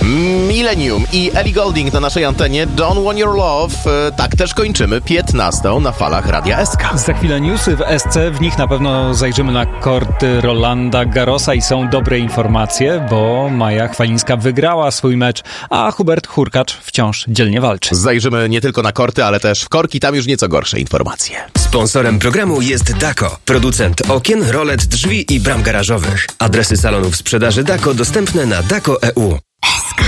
Millennium i Ellie Goulding na naszej antenie. Don't Want Your Love. Tak też kończymy 15 na falach Radia SK. Za chwilę newsy w SC. W nich na pewno zajrzymy na korty Rolanda Garrosa i są dobre informacje, bo Maja Chwalińska wygrała swój mecz, a Hubert Hurkacz wciąż dzielnie walczy. Zajrzymy nie tylko na korty, ale też w korki, tam już nieco gorsze informacje. Sponsorem programu jest Dako, producent okien, rolet, drzwi i bram garażowych. Adresy salonów sprzedaży Dako dostępne na dako.eu.